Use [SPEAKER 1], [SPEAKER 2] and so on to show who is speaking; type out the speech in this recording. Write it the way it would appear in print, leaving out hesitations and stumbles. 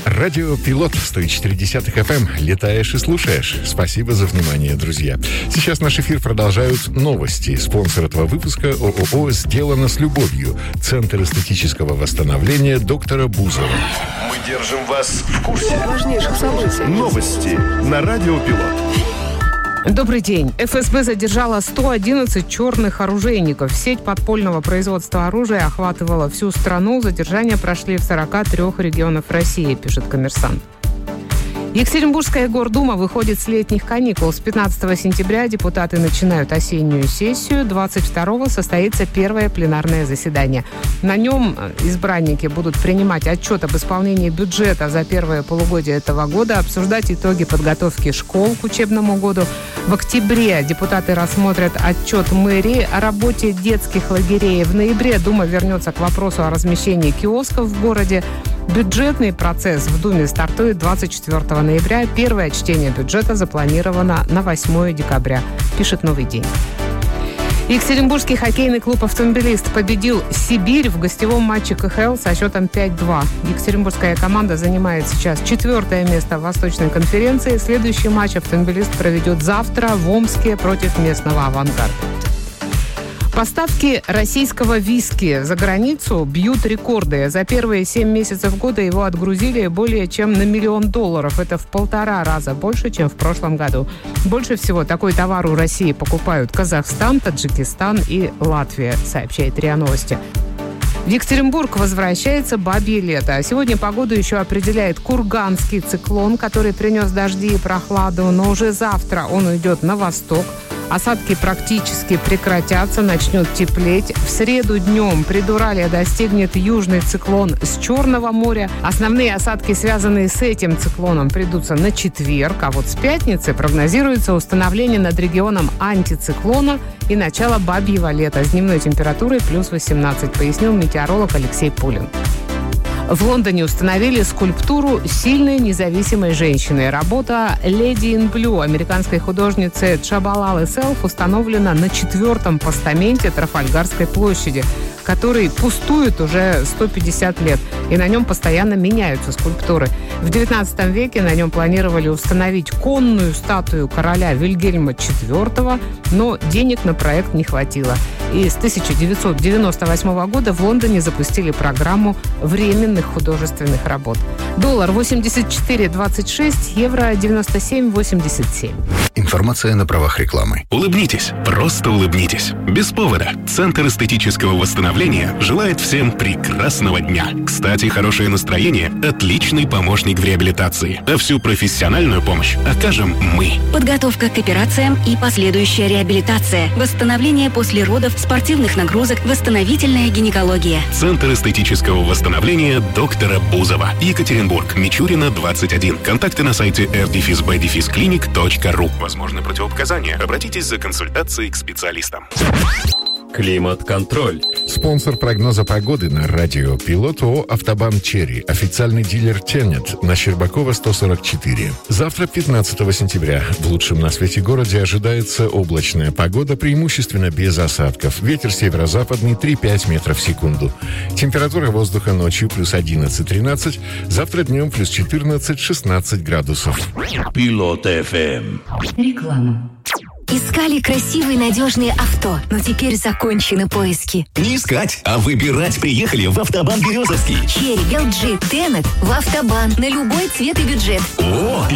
[SPEAKER 1] Радио Пилот 104.10 FM. Летаешь и слушаешь. Спасибо за внимание, друзья. Сейчас наш эфир продолжают новости. Спонсор этого выпуска ООО «Сделано с любовью». Центр эстетического восстановления доктора Бузова.
[SPEAKER 2] Мы держим вас в курсе
[SPEAKER 3] важнейших событий.
[SPEAKER 2] Новости на Радио Пилот.
[SPEAKER 3] Добрый день. ФСБ задержала 111 черных оружейников. Сеть подпольного производства оружия охватывала всю страну. Задержания прошли в 43 регионах России, пишет «Коммерсант». Екатеринбургская Гордума выходит с летних каникул. С 15 сентября депутаты начинают осеннюю сессию. 22-го состоится первое пленарное заседание. На нем избранники будут принимать отчет об исполнении бюджета за первое полугодие этого года, обсуждать итоги подготовки школ к учебному году. В октябре депутаты рассмотрят отчет мэрии о работе детских лагерей. В ноябре Дума вернется к вопросу о размещении киосков в городе. Бюджетный процесс в Думе стартует 24 ноября. Первое чтение бюджета запланировано на 8 декабря, пишет «Новый день». Екатеринбургский хоккейный клуб «Автомобилист» победил «Сибирь» в гостевом матче КХЛ со счетом 5-2. Екатеринбургская команда занимает сейчас 4-е место в Восточной конференции. Следующий матч «Автомобилист» проведет завтра в Омске против местного «Авангарда». Поставки российского виски за границу бьют рекорды. За первые 7 месяцев года его отгрузили более чем на $1 миллион. Это в 1,5 раза больше, чем в прошлом году. Больше всего такой товар у России покупают Казахстан, Таджикистан и Латвия, сообщает РИА Новости. В Екатеринбург возвращается бабье лето. А сегодня погоду еще определяет курганский циклон, который принес дожди и прохладу. Но уже завтра он уйдет на восток. Осадки практически прекратятся, начнет теплеть. В среду днем Придуралье достигнет южный циклон с Черного моря. Основные осадки, связанные с этим циклоном, придутся на четверг. А вот с пятницы прогнозируется установление над регионом антициклона и начало бабьего лета с дневной температурой плюс 18, пояснил метеоролог Алексей Пулин. В Лондоне установили скульптуру сильной независимой женщины. Работа «Lady in Blue» американской художницы Джабалалы Селф установлена на 4-м постаменте Трафальгарской площади, который пустует уже 150 лет, и на нем постоянно меняются скульптуры. В XIX веке на нем планировали установить конную статую короля Вильгельма IV, но денег на проект не хватило. И с 1998 года в Лондоне запустили программу временных художественных работ. Доллар 84.26, евро 97.87.
[SPEAKER 4] Информация на правах рекламы.
[SPEAKER 5] Улыбнитесь, просто улыбнитесь. Без повода. Центр эстетического восстановления желает всем прекрасного дня. Кстати, хорошее настроение – отличный помощник в реабилитации. А всю профессиональную помощь окажем мы.
[SPEAKER 6] Подготовка к операциям и последующая реабилитация. Восстановление после родов, спортивных нагрузок, восстановительная гинекология.
[SPEAKER 5] Центр эстетического восстановления доктора Бузова. Екатеринбург, Мичурина, 21. Контакты на сайте r-b-clinic.ru. Возможны противопоказания. Обратитесь за консультацией к специалистам.
[SPEAKER 2] Климат-контроль.
[SPEAKER 1] Спонсор прогноза погоды на радио Пилот ООО «Автобан Черри». Официальный дилер «Тенет» на Щербакова 144. Завтра, 15 сентября, в лучшем на свете городе ожидается облачная погода, преимущественно без осадков. Ветер северо-западный 3-5 метров в секунду. Температура воздуха ночью плюс 11-13. Завтра днем плюс 14-16 градусов.
[SPEAKER 2] Пилот ФМ.
[SPEAKER 6] Реклама. Искали красивые, надежные авто, но теперь закончены поиски.
[SPEAKER 7] Не искать, а выбирать приехали в Автобан Березовский.
[SPEAKER 6] Черри, LG, Тенет в Автобан на любой цвет и бюджет.
[SPEAKER 7] О,